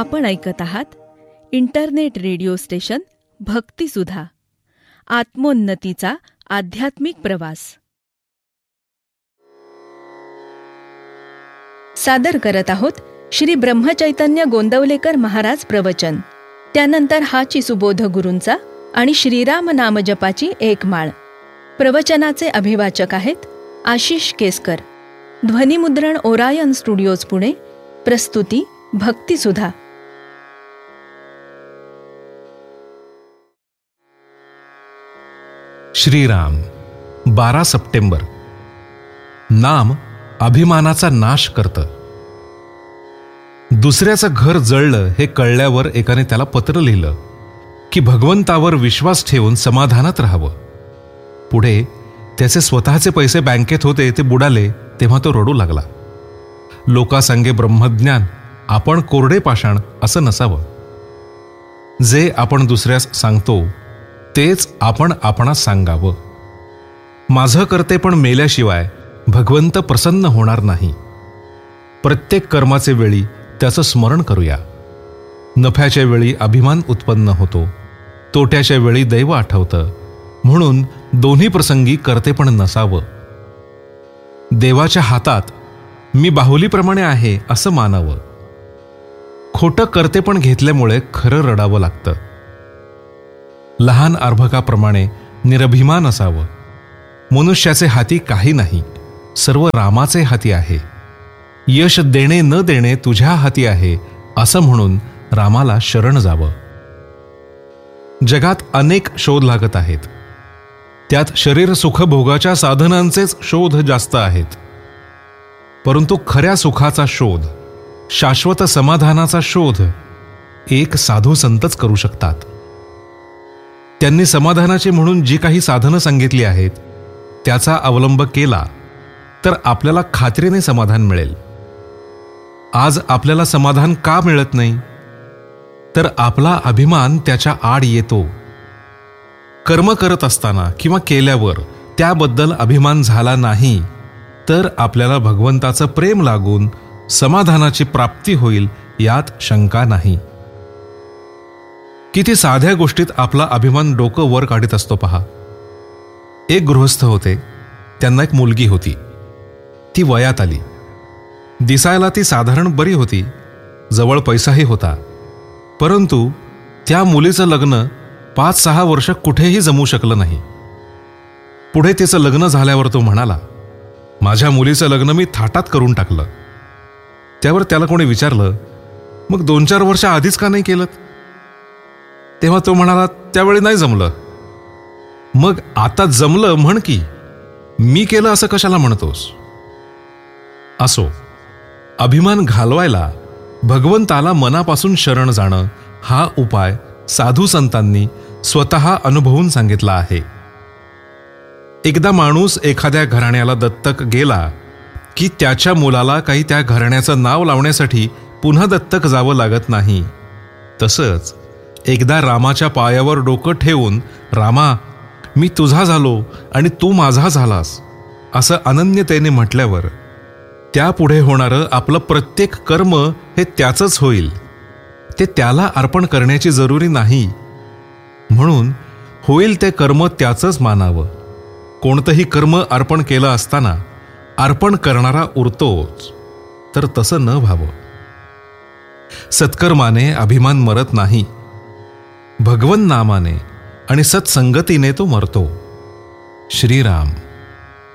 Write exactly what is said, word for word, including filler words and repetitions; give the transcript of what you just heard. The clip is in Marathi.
आपण ऐकत आहात इंटरनेट रेडिओ स्टेशन भक्तिसुधा, आत्मोन्नतीचा आध्यात्मिक प्रवास. सादर करत आहोत श्री ब्रह्मचैतन्य गोंदवलेकर महाराज प्रवचन. त्यानंतर हाची सुबोध गुरूंचा आणि श्रीराम नामजपाची एक माळ. प्रवचनाचे अभिवाचक आहेत आशिष केसकर. ध्वनिमुद्रण ओरायन स्टुडिओज पुणे. प्रस्तुती भक्तिसुधा. श्रीराम. बारा सप्टेंबर. नाम अभिमानाचा नाश करतं. दुसऱ्याचं घर जळलं हे कळल्यावर एकाने त्याला पत्र लिहिलं की भगवंतावर विश्वास ठेवून समाधानात राहावं. पुढे त्याचे स्वतःचे पैसे बँकेत होते ते बुडाले तेव्हा तो रडू लागला. लोकांसांगे ब्रह्मज्ञान, आपण कोरडे पाषाण असं नसावं. जे आपण दुसऱ्यास सांगतो तेच आपण आपणास सांगावं. माझं करते पण मेल्याशिवाय भगवंत प्रसन्न होणार नाही. प्रत्येक कर्माचे वेळी त्याचं स्मरण करूया. नफ्याच्या वेळी अभिमान उत्पन्न होतो, तोट्याच्या वेळी दैव आठवतं. म्हणून दोन्ही प्रसंगी करते पण नसावं. देवाच्या हातात मी बाहुलीप्रमाणे आहे असं मानावं. खोटं करते पण घेतल्यामुळे खरं रडावं लागतं. लहान अर्भकाप्रमाणे निरभिमान असावं. मनुष्याचे हाती काही नाही, सर्व रामाचे हाती आहे. यश देणे न देणे तुझ्या हाती आहे असं म्हणून रामाला शरण जावं. जगात अनेक शोध लागत आहेत. त्यात शरीर सुखभोगाच्या साधनांचेच शोध जास्त आहेत. परंतु खऱ्या सुखाचा शोध, शाश्वत समाधानाचा शोध एक साधू संतच करू शकतात. त्यांनी समाधानाची म्हणून जी काही साधनं सांगितली आहेत त्याचा अवलंब केला तर आपल्याला खात्रीने समाधान मिळेल. आज आपल्याला समाधान का मिळत नाही? तर आपला अभिमान त्याच्या आड येतो. कर्म करत असताना किंवा केल्यावर त्याबद्दल अभिमान झाला नाही तर आपल्याला भगवंताचं प्रेम लागून समाधानाची प्राप्ती होईल यात शंका नाही. किती साध्या गोष्टीत आपला अभिमान डोकं वर काढीत असतो पहा. एक गृहस्थ होते, त्यांना एक मुलगी होती. ती वयात आली. दिसायला ती साधारण बरी होती, जवळ पैसाही होता. परंतु त्या मुलीचं लग्न पाच सहा वर्ष कुठेही जमू शकलं नाही. पुढे तिचं लग्न झाल्यावर तो म्हणाला, माझ्या मुलीचं लग्न मी थाटात करून टाकलं. त्यावर त्याला कोणी विचारलं, मग दोन चार वर्ष आधीच का नाही केलं? तेव्हा तो म्हणाला, त्यावेळी नाही जमलं. मग आता जमलं म्हण की, मी केलं असं कशाला म्हणतोस? असो, अभिमान घालवायला भगवंताला मनापासून शरण जाणं हा उपाय साधू संतांनी स्वतः अनुभवून सांगितला आहे. एकदा माणूस एखाद्या घराण्याला दत्तक गेला की त्याच्या मुलाला काही त्या घराण्याचं नाव लावण्यासाठी पुन्हा दत्तक जावं लागत नाही. तसंच एकदा रामाच्या पायावर डोकं ठेवून, रामा मी तुझा झालो आणि तू माझा झालास असं अनन्यतेने म्हटल्यावर त्यापुढे होणारं आपलं प्रत्येक कर्म हे त्याचंच होईल. ते त्याला अर्पण करण्याची जरुरी नाही. म्हणून होईल ते कर्म त्याचंच मानावं. कोणतंही कर्म अर्पण केलं असताना अर्पण करणारा उरतोच, तर तसं न व्हावं. सत्कर्माने अभिमान मरत नाही. भगवन नामाने आणि सत्संगतीने तो मरतो. श्रीराम.